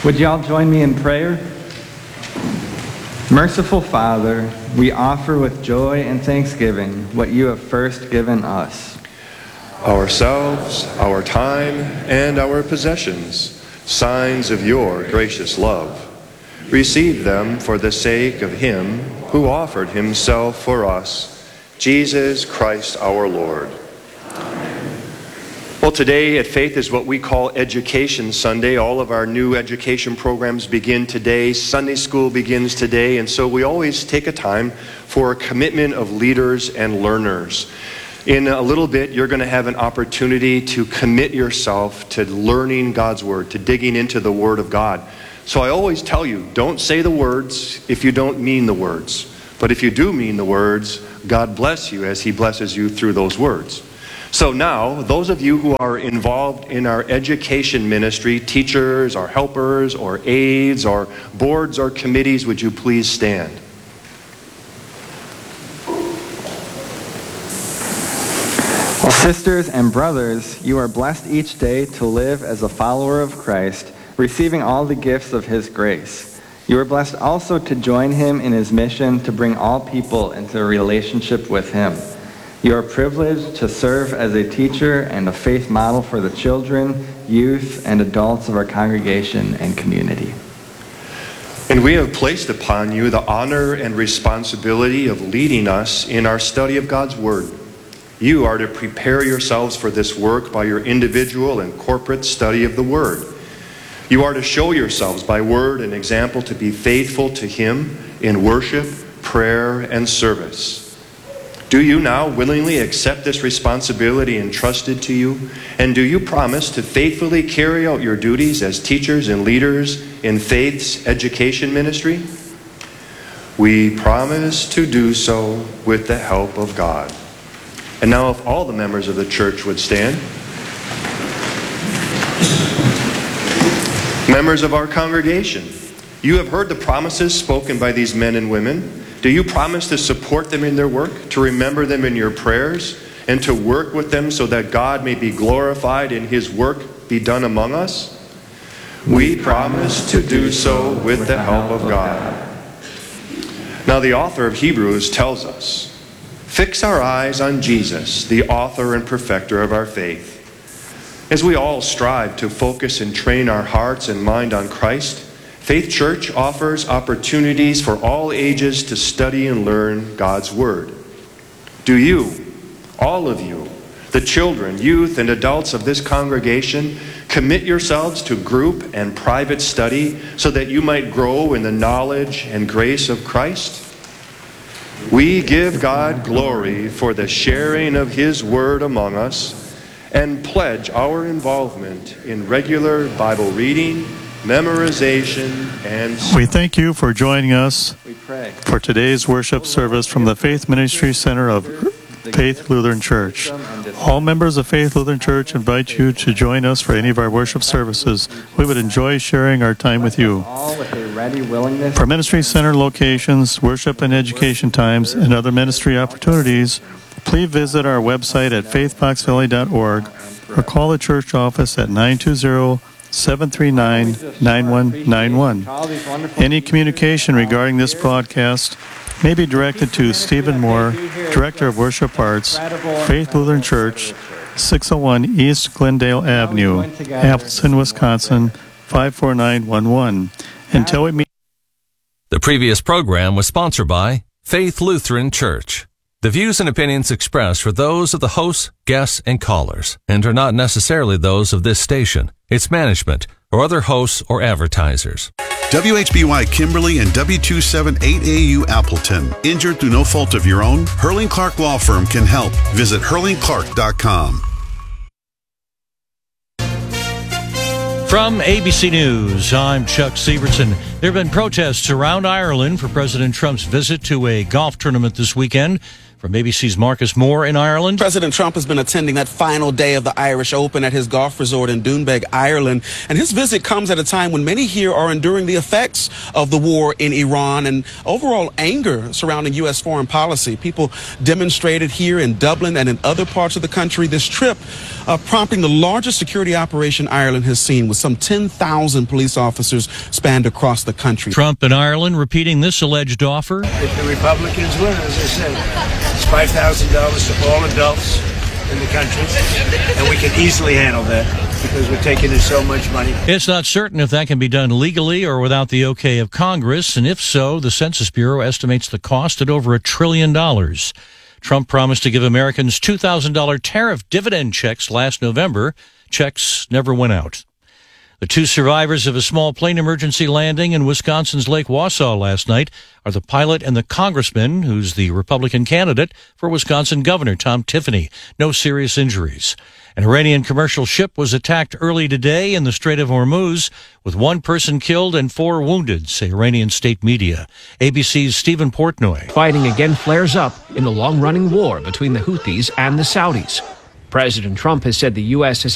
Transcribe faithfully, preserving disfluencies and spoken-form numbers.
Would you all join me in prayer? Merciful Father, we offer with joy and thanksgiving what you have first given us. Ourselves, our time, and our possessions, signs of your gracious love. Receive them for the sake of him who offered himself for us, Jesus Christ our Lord. Well, today at Faith is what we call Education Sunday. All of our new education programs begin today. Sunday school begins today. And so we always take a time for a commitment of leaders and learners. In a little bit, you're going to have an opportunity to commit yourself to learning God's Word, to digging into the Word of God. So I always tell you, don't say the words if you don't mean the words. But if you do mean the words, God bless you as he blesses you through those words. So now, those of you who are involved in our education ministry, teachers or helpers or aides or boards or committees, would you please stand? Well, sisters and brothers, you are blessed each day to live as a follower of Christ, receiving all the gifts of his grace. You are blessed also to join him in his mission to bring all people into a relationship with him. You are privileged to serve as a teacher and a faith model for the children, youth, and adults of our congregation and community. And we have placed upon you the honor and responsibility of leading us in our study of God's Word. You are to prepare yourselves for this work by your individual and corporate study of the Word. You are to show yourselves by word and example to be faithful to him in worship, prayer, and service. Do you now willingly accept this responsibility entrusted to you? And do you promise to faithfully carry out your duties as teachers and leaders in Faith's education ministry? We promise to do so with the help of God. And now if all the members of the church would stand. Members of our congregation, you have heard the promises spoken by these men and women. Do you promise to support them in their work, to remember them in your prayers, and to work with them so that God may be glorified and his work be done among us? We promise to do so with the help of God. Now the author of Hebrews tells us, fix our eyes on Jesus, the author and perfecter of our faith. As we all strive to focus and train our hearts and mind on Christ, Faith Church offers opportunities for all ages to study and learn God's Word. Do you, all of you, the children, youth, and adults of this congregation, commit yourselves to group and private study so that you might grow in the knowledge and grace of Christ? We give God glory for the sharing of his Word among us and pledge our involvement in regular Bible reading, memorization, and we thank you for joining us for today's worship service from the Faith Ministry Center of Faith Lutheran Church. All members of Faith Lutheran Church invite you to join us for any of our worship services. We would enjoy sharing our time with you. For Ministry Center locations, worship and education times, and other ministry opportunities, please visit our website at faith fox valley dot org or call the church office at nine two zero, seven three nine, nine one nine one. Any communication regarding this broadcast may be directed to Stephen Moore, Director of Worship Arts, Faith Lutheran Church, six oh one East Glendale Avenue, Appleton, Wisconsin, five four nine one one. Until we meet. The previous program was sponsored by Faith Lutheran Church. The views and opinions expressed are those of the hosts, guests, and callers, and are not necessarily those of this station, its management, or other hosts or advertisers. W H B Y Kimberly and W two seven eight A U Appleton. Injured through no fault of your own? Hurling Clark Law Firm can help. Visit hurling clark dot com. From A B C News, I'm Chuck Sievertson. There have been protests around Ireland for President Trump's visit to a golf tournament this weekend. From A B C's Marcus Moore in Ireland. President Trump has been attending that final day of the Irish Open at his golf resort in Doonbeg, Ireland. And his visit comes at a time when many here are enduring the effects of the war in Iran and overall anger surrounding U S foreign policy. People demonstrated here in Dublin and in other parts of the country this trip, uh, prompting the largest security operation Ireland has seen, with some ten thousand police officers spanned across the country. Trump in Ireland repeating this alleged offer. If the Republicans win, as I said, it's five thousand dollars to all adults in the country, and we can easily handle that because we're taking in so much money. It's not certain if that can be done legally or without the okay of Congress, and if so, the Census Bureau estimates the cost at over a trillion dollars. Trump promised to give Americans two thousand dollars tariff dividend checks last November. Checks never went out. The two survivors of a small plane emergency landing in Wisconsin's Lake Wausau last night are the pilot and the congressman who's the Republican candidate for Wisconsin Governor Tom Tiffany. No serious injuries. An Iranian commercial ship was attacked early today in the Strait of Hormuz, with one person killed and four wounded, say Iranian state media. A B C's Stephen Portnoy. Fighting again flares up in the long-running war between the Houthis and the Saudis. President Trump has said the U S has